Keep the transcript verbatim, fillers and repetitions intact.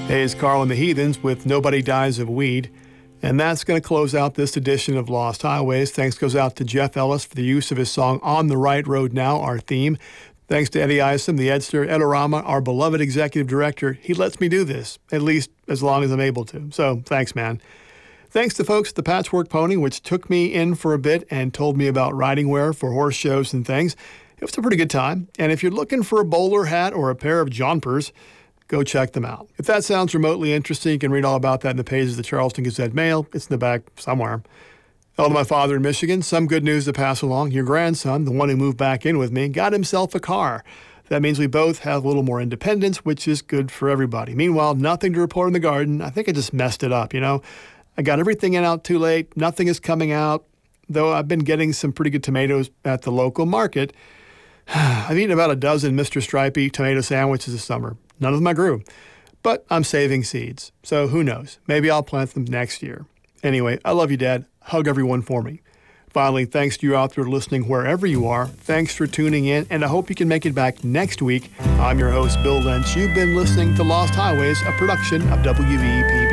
Hey, it's Carl and the Heathens with Nobody Dies of Weed. And that's going to close out this edition of Lost Highways. Thanks goes out to Jeff Ellis for the use of his song On the Right Road Now, our theme. Thanks to Eddie Isom, the Edster, Edorama, our beloved executive director. He lets me do this, at least as long as I'm able to. So thanks, man. Thanks to folks at the Patchwork Pony, which took me in for a bit and told me about riding wear for horse shows and things. It was a pretty good time. And if you're looking for a bowler hat or a pair of jompers, go check them out. If that sounds remotely interesting, you can read all about that in the pages of the Charleston Gazette-Mail. It's in the back somewhere. Hello to my father in Michigan. Some good news to pass along. Your grandson, the one who moved back in with me, got himself a car. That means we both have a little more independence, which is good for everybody. Meanwhile, nothing to report in the garden. I think I just messed it up, you know. I got everything in out too late. Nothing is coming out, though I've been getting some pretty good tomatoes at the local market. I've eaten about a dozen Mister Stripey tomato sandwiches this summer. None of them I grew, but I'm saving seeds. So who knows? Maybe I'll plant them next year. Anyway, I love you, Dad. Hug everyone for me. Finally, thanks to you out there listening wherever you are. Thanks for tuning in, and I hope you can make it back next week. I'm your host, Bill Lynch. You've been listening to Lost Highways, a production of W V E P